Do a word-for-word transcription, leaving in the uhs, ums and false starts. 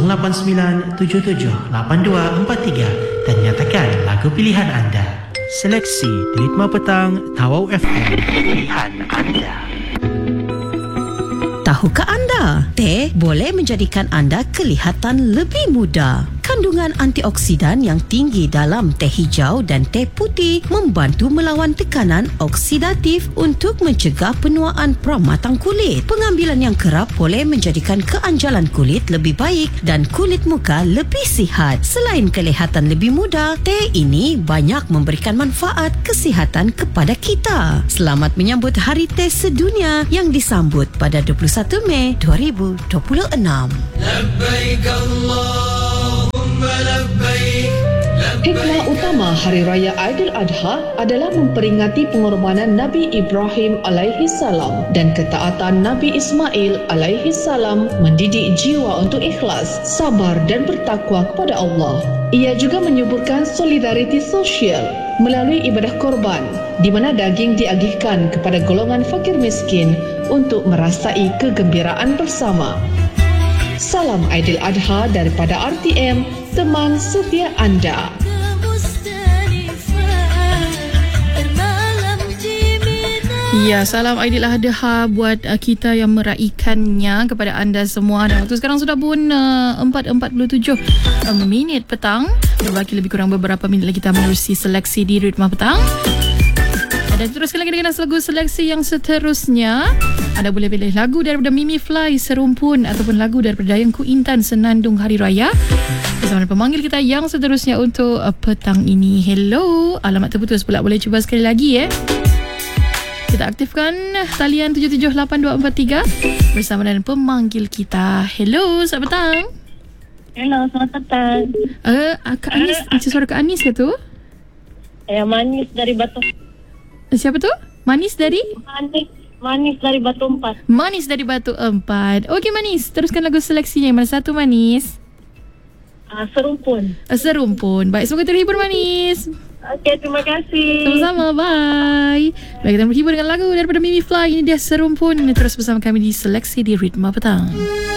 lapan sembilan tujuh tujuh lapan dua empat tiga dan nyatakan lagu pilihan anda. Seleksi di Ritma Petang Tawau F M, pilihan anda. Tahukah anda, teh boleh menjadikan anda kelihatan lebih muda. Kandungan antioksidan yang tinggi dalam teh hijau dan teh putih membantu melawan tekanan oksidatif untuk mencegah penuaan peramatang kulit. Pengambilan yang kerap boleh menjadikan keanjalan kulit lebih baik dan kulit muka lebih sihat. Selain kelihatan lebih muda, teh ini banyak memberikan manfaat kesihatan kepada kita. Selamat menyambut Hari Teh Sedunia yang disambut pada dua puluh satu Mei dua ribu dua puluh enam. Labbaik Allahumma labbaik. Hikmah utama Hari Raya Aidiladha adalah memperingati pengorbanan Nabi Ibrahim alaihi salam dan ketaatan Nabi Ismail alaihi salam, mendidik jiwa untuk ikhlas, sabar dan bertakwa kepada Allah. Ia juga menyuburkan solidariti sosial melalui ibadah korban, di mana daging diagihkan kepada golongan fakir miskin untuk merasai kegembiraan bersama. Salam Aidiladha daripada R T M, teman setia anda. Ya, salam Aidiladha buat uh, kita yang meraikannya kepada anda semua. Dan waktu sekarang sudah pun uh, empat empat puluh tujuh uh, minit petang. Berbaki lebih kurang beberapa minit lagi kita menerusi seleksi di Ritma Petang. Dan teruskan lagi dengan lagu seleksi yang seterusnya. Anda boleh pilih lagu daripada Mimi Fly, Serumpun, ataupun lagu daripada Dayangku Intan, Senandung Hari Raya. Bersama pemanggil kita yang seterusnya untuk uh, petang ini. Hello, alamat terputus pula, boleh cuba sekali lagi eh. Kita aktifkan talian tujuh tujuh lapan dua empat tiga bersama dengan pemanggil kita. Hello, selamat petang. Hello, selamat petang. Uh, Kak Anis, uh, macam suara Kak Anis ke tu? Saya Manis dari Batu. Siapa tu? Manis dari? Manis, Manis dari Batu Empat. Manis dari Batu Empat. Okey Manis, teruskan lagu seleksinya. Yang mana satu Manis? Uh, serumpun. Uh, serumpun. Baik, semoga terhibur Manis. Okey, terima kasih. Sama-sama, bye. Baik, kita berhibur dengan lagu daripada Mimi Fly. Ini dia Serumpun. Terus bersama kami di seleksi di Ritma Petang.